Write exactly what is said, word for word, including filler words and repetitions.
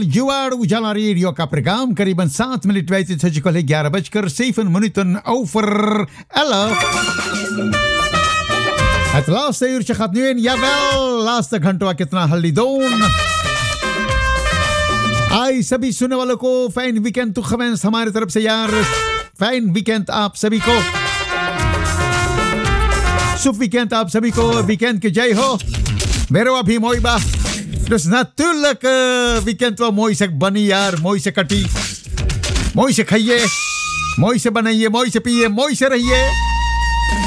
जुआड़ उजाला रेडियो का प्रोग्राम करीबन सात मिनट वैसे सचिकल है ग्यारह बजकर zeven minuten over elf. Het laatste uurtje gaat nu in, jawel, laatste घंटा कितना हल्दीदोन. आई सभी सुनने वालों को फाइन वीकेंड तो खमेंस हमारी तरफ से यार. फाइन वीकेंड आप सभी को. Soep weekend op Sabiko, weekend ke jay ho. Meron abhi mooi ba. Dus natuurlijk uh, weekend wel mooi se bani yaar, mooi se kati. Mooi se khaiye, mooi se banaiye, mooi se piye, mooi se rahiye.